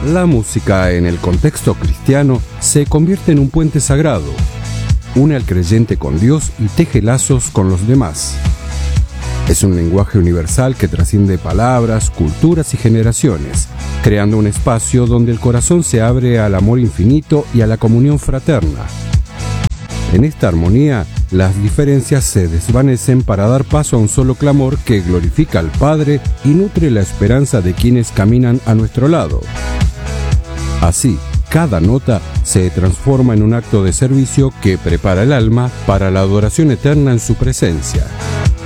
La música en el contexto cristiano se convierte en un puente sagrado. Une al creyente con Dios y teje lazos con los demás. Es un lenguaje universal que trasciende palabras, culturas y generaciones, creando un espacio donde el corazón se abre al amor infinito y a la comunión fraterna. En esta armonía, las diferencias se desvanecen para dar paso a un solo clamor que glorifica al Padre y nutre la esperanza de quienes caminan a nuestro lado. Así, cada nota se transforma en un acto de servicio que prepara el alma para la adoración eterna en su presencia.